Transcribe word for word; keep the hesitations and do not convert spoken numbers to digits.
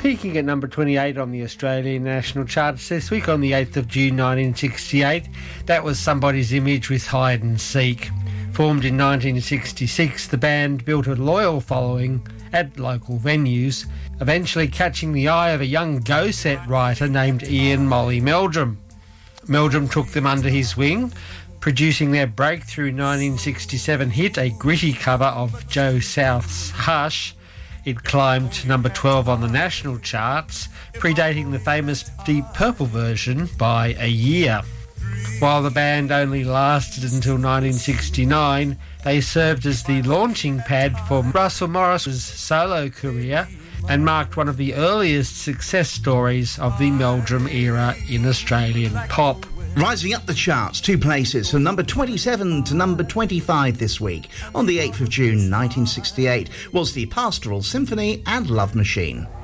Peaking at number twenty-eight on the Australian national charts this week on the eighth of June nineteen sixty-eight. That was Somebody's Image with Hide and Seek. Formed in nineteen sixty-six, the band built a loyal following at local venues, eventually catching the eye of a young go-set writer named Ian Molly Meldrum. Meldrum took them under his wing, producing their breakthrough nineteen sixty-seven hit, a gritty cover of Joe South's Hush. It climbed to number twelve on the national charts, predating the famous Deep Purple version by a year. While the band only lasted until nineteen sixty-nine, they served as the launching pad for Russell Morris's solo career and marked one of the earliest success stories of the Meldrum era in Australian pop. Rising up the charts two places from number twenty-seven to number twenty-five this week on the eighth of June nineteen sixty-eight was the Pastoral Symphony and Love Machine.